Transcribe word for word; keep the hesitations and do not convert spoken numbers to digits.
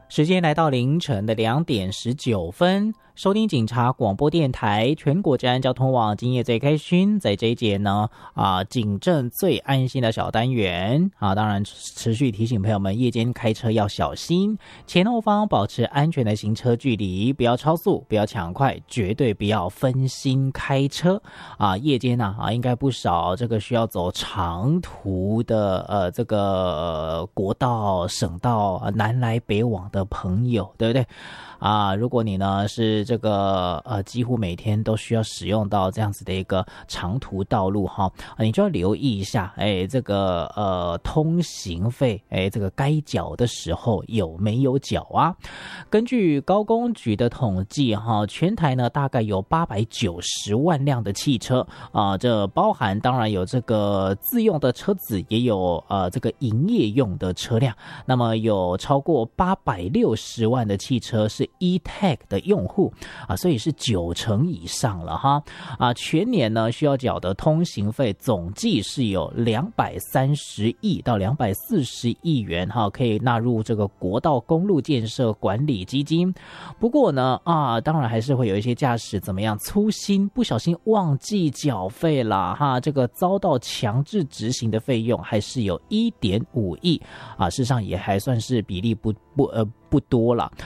时间来到凌晨的两点十九分，收听警察广播电台全国治安交通网，今夜最开心。在这一节呢，啊，警政最安心的小单元啊，当然持续提醒朋友们，夜间开车要小心，前后方保持安全的行车距离，不要超速，不要抢快，绝对不要分心开车啊。夜间呢，啊，应该不少这个需要走长途的呃这个、呃、国道、省道、呃、南来北往的。的朋友，对不对啊？如果你呢是这个呃几乎每天都需要使用到这样子的一个长途道路哈、啊，你就要留意一下，哎，这个呃通行费，哎，这个该缴的时候有没有缴啊？根据高工局的统计哈，全台呢大概有八百九十万辆的汽车啊，这包含当然有这个自用的车子，也有呃这个营业用的车辆，那么有超过八百六十万的汽车是 E-Tag 的用户啊，所以是九成以上了哈啊，全年呢需要缴的通行费总计是有两百三十亿到两百四十亿元哈，可以纳入这个国道公路建设管理基金。不过呢啊，当然还是会有一些驾驶怎么样粗心，不小心忘记缴费啦哈，这个遭到强制执行的费用还是有 一点五亿啊，事实上也还算是比例不不呃。不多了